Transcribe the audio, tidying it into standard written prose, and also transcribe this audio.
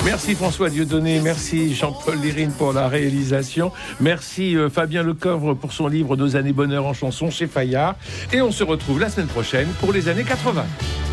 Merci François Dieudonné, merci Jean-Paul Lérine pour la réalisation, merci Fabien Lecoeuvre pour son livre Nos années bonheur en chanson chez Fayard. Et on se retrouve la semaine prochaine pour les années 80.